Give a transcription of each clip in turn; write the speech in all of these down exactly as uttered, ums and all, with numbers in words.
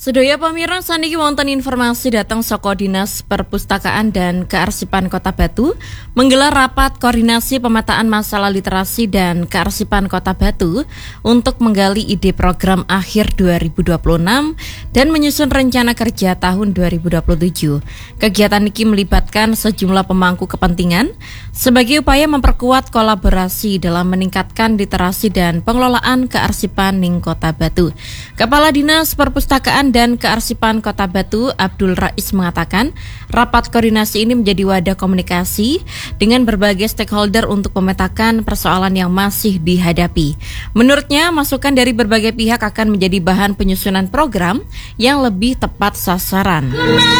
Sedaya pamirsa saniki wonten informasi datang saka Dinas Perpustakaan dan Kearsipan Kota Batu menggelar rapat koordinasi pemetaan masalah literasi dan kearsipan Kota Batu untuk menggali ide program akhir dua ribu dua puluh enam dan menyusun rencana kerja tahun dua ribu dua puluh tujuh. Kegiatan niki melibatkan sejumlah pemangku kepentingan sebagai upaya memperkuat kolaborasi dalam meningkatkan literasi dan pengelolaan kearsipan ning Kota Batu. Kepala Dinas Perpustakaan dan Kearsipan Kota Batu, Abdul Rais, mengatakan rapat koordinasi ini menjadi wadah komunikasi dengan berbagai stakeholder untuk memetakan persoalan yang masih dihadapi. Menurutnya, masukan dari berbagai pihak akan menjadi bahan penyusunan program yang lebih tepat sasaran.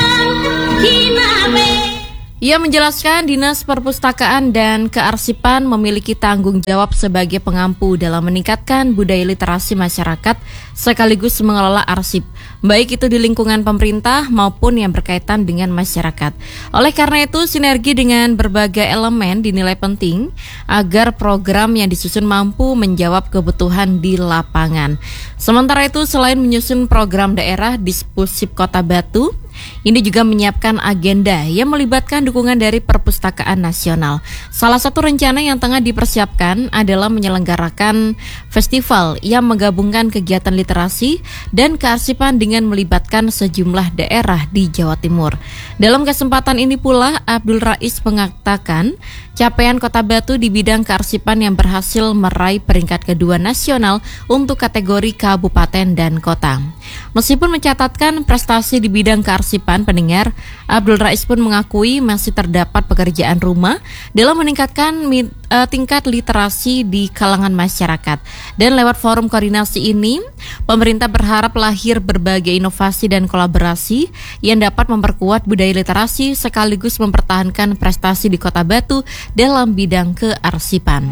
Ia menjelaskan Dinas Perpustakaan dan Kearsipan memiliki tanggung jawab sebagai pengampu dalam meningkatkan budaya literasi masyarakat sekaligus mengelola arsip, baik itu di lingkungan pemerintah maupun yang berkaitan dengan masyarakat. Oleh karena itu, sinergi dengan berbagai elemen dinilai penting agar program yang disusun mampu menjawab kebutuhan di lapangan. Sementara itu, selain menyusun program daerah, Dispusip Kota Batu ini juga menyiapkan agenda yang melibatkan dukungan dari Perpustakaan Nasional. Salah satu rencana yang tengah dipersiapkan adalah menyelenggarakan festival yang menggabungkan kegiatan literasi dan kearsipan dengan melibatkan sejumlah daerah di Jawa Timur. Dalam kesempatan ini pula, Abdul Rais mengatakan capaian Kota Batu di bidang kearsipan yang berhasil meraih peringkat kedua nasional untuk kategori kabupaten dan kota. Meskipun mencatatkan prestasi di bidang kearsipan, pendengar, Abdul Rais pun mengakui masih terdapat pekerjaan rumah dalam meningkatkan uh, tingkat literasi di kalangan masyarakat. Dan lewat forum koordinasi ini, pemerintah berharap lahir berbagai inovasi dan kolaborasi yang dapat memperkuat budaya literasi sekaligus mempertahankan prestasi di Kota Batu dalam bidang kearsipan.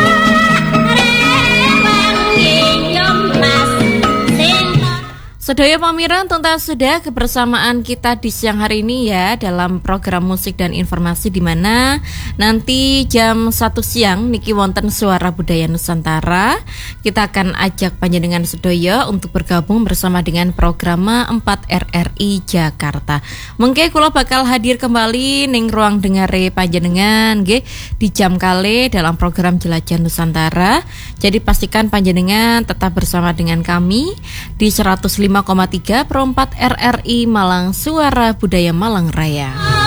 Sedaya pamirsa, tuntas sudah kebersamaan kita di siang hari ini ya dalam program musik dan informasi, di mana nanti jam satu siang niki wonten Suara Budaya Nusantara. Kita akan ajak panjenengan sedaya untuk bergabung bersama dengan program empat R R I Jakarta. Mengke kula bakal hadir kembali ning ruang dengare panjenengan nggih di jam kali dalam program Jelajah Nusantara. Jadi pastikan panjenengan tetap bersama dengan kami di seratus lima koma tiga per empat R R I Malang, Suara Budaya Malang Raya.